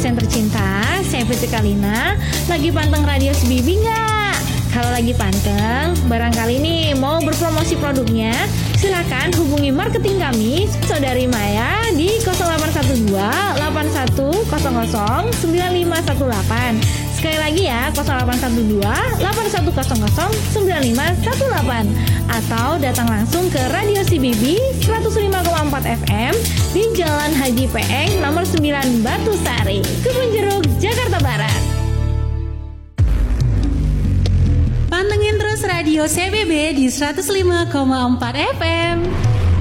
yang tercinta, saya Fitri Kalina. Lagi panteng radio Sebibi nggak? Kalau lagi panteng, barangkali nih mau berpromosi produknya, silakan hubungi marketing kami, Saudari Maya di 0812 8100 9518. Sekali lagi ya, 0812 8100 9518. Atau datang langsung ke Radio CBB 105,4 FM di Jalan Haji Peeng nomor 9 Batu Sari, Kebun Jeruk, Jakarta Barat. Pantengin terus Radio CBB di 105,4 FM.